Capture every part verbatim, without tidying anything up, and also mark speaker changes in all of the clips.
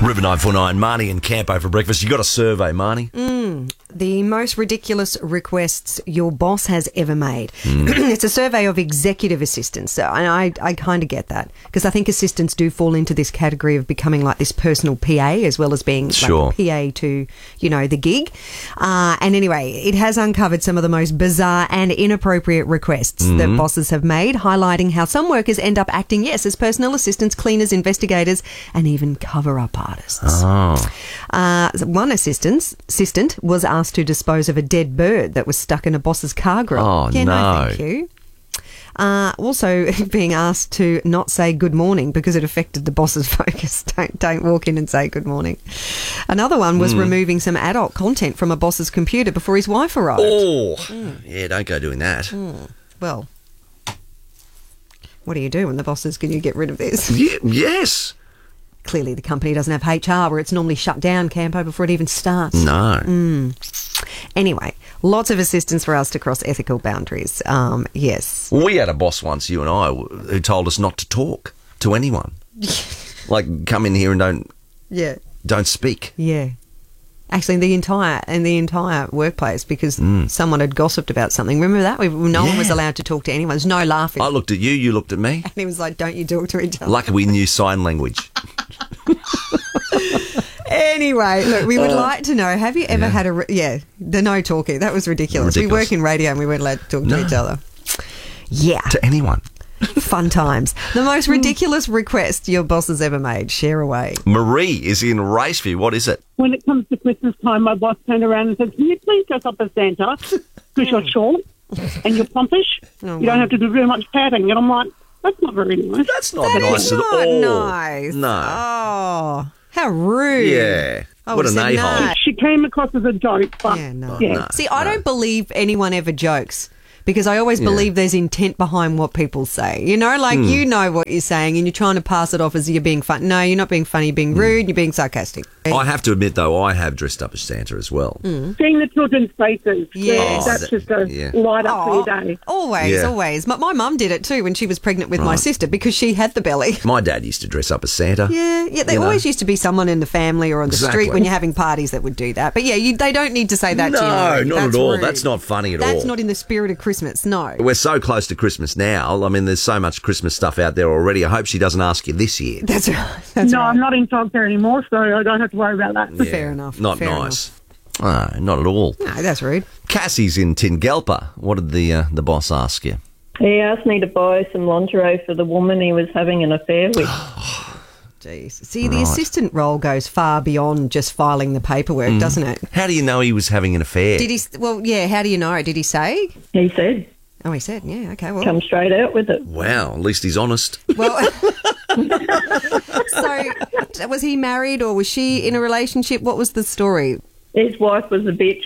Speaker 1: River nine four nine, Marnie and Campo for breakfast. You got a survey, Marnie?
Speaker 2: Mm, the most ridiculous requests your boss has ever made. Mm. It's a survey of executive assistants. So, and I, I kind of get that because I think assistants do fall into this category of becoming like this personal P A as well as being
Speaker 1: sure.
Speaker 2: like a P A to, you know, the gig. Uh, and anyway, it has uncovered some of the most bizarre and inappropriate requests mm-hmm. that bosses have made, highlighting how some workers end up acting, yes, as personal assistants, cleaners, investigators, and even cover-up artists.
Speaker 1: Oh.
Speaker 2: Uh, one assistant, assistant was asked to dispose of a dead bird that was stuck in a boss's car grill.
Speaker 1: Oh,
Speaker 2: yeah, no.
Speaker 1: no,
Speaker 2: thank you. Uh, also being asked to not say good morning because it affected the boss's focus. Don't, don't walk in and say good morning. Another one was mm. removing some adult content from a boss's computer before his wife arrived.
Speaker 1: Oh, mm. yeah, don't go doing that.
Speaker 2: Mm. Well, what do you do when the boss says, can you get rid of this?
Speaker 1: Yeah, yes.
Speaker 2: Clearly the company doesn't have H R where it's normally shut down, Campo, before it even starts.
Speaker 1: No.
Speaker 2: Mm. Anyway, lots of assistance for us to cross ethical boundaries. Um, yes.
Speaker 1: We had a boss once, you and I, who told us not to talk to anyone. Like, come in here and don't
Speaker 2: yeah.
Speaker 1: don't speak.
Speaker 2: Yeah. Actually, the entire in the entire workplace, because mm. someone had gossiped about something. Remember that? We, no yeah. one was allowed to talk to anyone. There's no laughing.
Speaker 1: I looked at you, you looked at me.
Speaker 2: And he was like, don't you talk to each other.
Speaker 1: Lucky we knew sign language.
Speaker 2: Anyway, look, we would uh, like to know, have you ever yeah. had a... Re- yeah, the no talking. That was ridiculous. ridiculous. We work in radio and we weren't allowed to talk
Speaker 1: no.
Speaker 2: to each other. Yeah.
Speaker 1: To anyone.
Speaker 2: Fun times. The most ridiculous request your boss has ever made. Share away.
Speaker 1: Marie is in Raceview. What is it?
Speaker 3: When it comes to Christmas time, my boss turned around and said, can you please dress up as Santa because you're short and you're plumpish?
Speaker 2: Oh,
Speaker 3: you don't have to do very much padding. And I'm like, that's not very nice.
Speaker 1: That's not
Speaker 2: that
Speaker 1: nice at
Speaker 2: not
Speaker 1: all.
Speaker 2: nice.
Speaker 1: No.
Speaker 2: Oh, how rude.
Speaker 1: Yeah.
Speaker 2: I
Speaker 1: what an a-hole.
Speaker 3: No. She came across as a joke. But
Speaker 2: yeah, no.
Speaker 3: Yeah.
Speaker 1: no.
Speaker 2: See, I
Speaker 1: no.
Speaker 2: don't believe anyone ever jokes. Because I always
Speaker 1: yeah.
Speaker 2: believe there's intent behind what people say. You know, like mm. you know what you're saying and you're trying to pass it off as you're being funny. No, you're not being funny, you're being rude, mm. you're being sarcastic.
Speaker 1: I have to admit, though, I have dressed up as Santa as well.
Speaker 2: Mm.
Speaker 3: Seeing the children's faces,
Speaker 2: yes.
Speaker 3: yeah, that's
Speaker 1: oh,
Speaker 3: just a
Speaker 1: yeah.
Speaker 3: light up
Speaker 2: oh,
Speaker 3: for your day.
Speaker 2: Always,
Speaker 1: yeah.
Speaker 2: always. My, my mum did it too when she was pregnant with
Speaker 1: right.
Speaker 2: my sister because she had the belly.
Speaker 1: My dad used to dress up as Santa.
Speaker 2: Yeah, yeah. There always know. used to be someone in the family or on the
Speaker 1: exactly.
Speaker 2: street when you're having parties that would do that. But yeah, you, they don't need to say that
Speaker 1: no,
Speaker 2: to you.
Speaker 1: No, not
Speaker 2: that's
Speaker 1: at all.
Speaker 2: Rude.
Speaker 1: That's not funny at
Speaker 2: that's
Speaker 1: all.
Speaker 2: That's not in the spirit of Christmas, no.
Speaker 1: We're so close to Christmas now. I mean, there's so much Christmas stuff out there already. I hope she doesn't ask you this year.
Speaker 2: That's right. That's
Speaker 3: no,
Speaker 2: right.
Speaker 3: I'm not in childcare anymore, so I don't have to worry about that.
Speaker 1: Yeah,
Speaker 2: fair enough.
Speaker 1: Not
Speaker 2: fair
Speaker 1: nice. Enough. Oh, not at all.
Speaker 2: No, that's rude.
Speaker 1: Cassie's in Tingalpa. What did the uh, the boss ask you?
Speaker 4: He asked me to buy some lingerie for the woman he was having an affair with.
Speaker 2: Jeez. See, the right. assistant role goes far beyond just filing the paperwork, mm. doesn't it?
Speaker 1: How do you know he was having an affair?
Speaker 2: Did he? Well, yeah, how do you know? Did he say?
Speaker 4: He said.
Speaker 2: Oh, he said, yeah, okay, well.
Speaker 4: Come straight out with it.
Speaker 1: Wow, at least he's honest.
Speaker 2: Well, so was he married or was she in a relationship? What was the story?
Speaker 4: His wife was a bitch.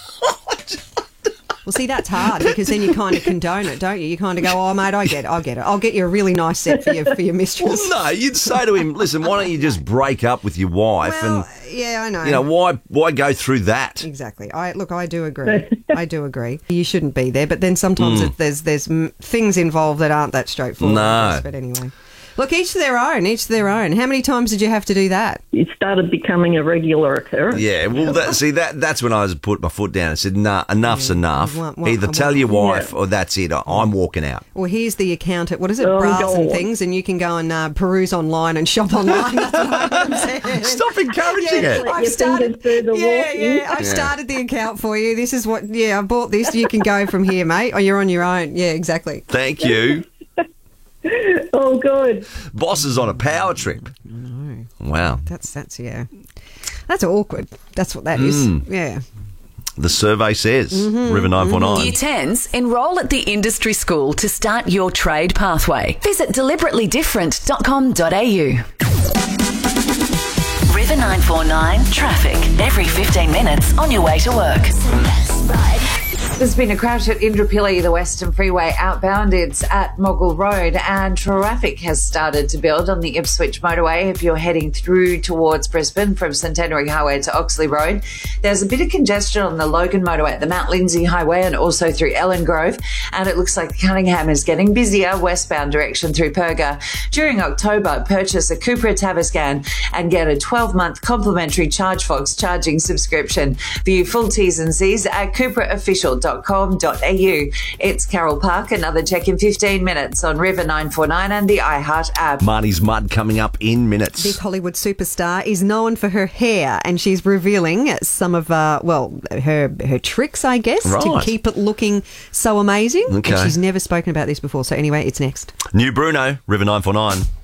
Speaker 2: Well, see, that's hard because then you kind of condone it, don't you? You kind of go, oh, mate, I get it, I'll get it. I'll get you a really nice set for your, for your mistress.
Speaker 1: Well, no, you'd say to him, listen, why don't you just break up with your wife?
Speaker 2: Well,
Speaker 1: and
Speaker 2: yeah, I know.
Speaker 1: You know, why why go through that?
Speaker 2: Exactly. I Look, I do agree. I do agree. You shouldn't be there, but then sometimes
Speaker 1: mm.
Speaker 2: it, there's there's m- things involved that aren't that straightforward.
Speaker 1: No.
Speaker 2: But anyway. Look, each to their own, each to their own. How many times did you have to do that?
Speaker 4: It started becoming a regular occurrence.
Speaker 1: Yeah, well, that, see, that that's when I was put my foot down and said, nah, enough's yeah. enough. Want, want, Either tell want, your wife yeah. or that's it, I'm walking out.
Speaker 2: Well, here's the account at, what is it,
Speaker 4: oh,
Speaker 2: Bras and Things, and you can go and uh, peruse online and shop online.
Speaker 1: Stop encouraging
Speaker 2: yeah,
Speaker 1: it.
Speaker 2: I've started, yeah, yeah, I've yeah. started the account for you. This is what, yeah, I bought this. You can go from here, mate, or you're on your own. Yeah, exactly.
Speaker 1: Thank you.
Speaker 4: Oh, good.
Speaker 1: Boss is on a power trip.
Speaker 2: No.
Speaker 1: Wow.
Speaker 2: That's, that's yeah. That's awkward. That's what that mm. is. Yeah.
Speaker 1: The survey says,
Speaker 2: mm-hmm,
Speaker 1: River nine four nine.
Speaker 5: Year tens, enrol at the industry school to start your trade pathway. Visit deliberately different dot com dot a u. River nine four nine traffic every fifteen minutes on your way to work.
Speaker 6: There's been a crash at Indooroopilly, the Western Freeway outbound. It's at Mogul Road, and traffic has started to build on the Ipswich motorway if you're heading through towards Brisbane from Centenary Highway to Oxley Road. There's a bit of congestion on the Logan motorway at the Mount Lindsay Highway and also through Ellen Grove, and it looks like Cunningham is getting busier westbound direction through Perga. During October, purchase a Cupra Tavascan and get a twelve-month complimentary ChargeFox charging subscription. View full T's and C's at cupra official dot com dot a u. It's Carol Park. Another check in fifteen minutes on River nine forty-nine and the iHeart app.
Speaker 1: Marnie's Mud coming up in minutes.
Speaker 2: This Hollywood superstar is known for her hair, and she's revealing some of, uh, well, her her tricks, I guess,
Speaker 1: right.
Speaker 2: to keep it looking so amazing.
Speaker 1: Okay.
Speaker 2: And she's never spoken about this before. So anyway, it's next.
Speaker 1: New Bruno, River nine forty-nine.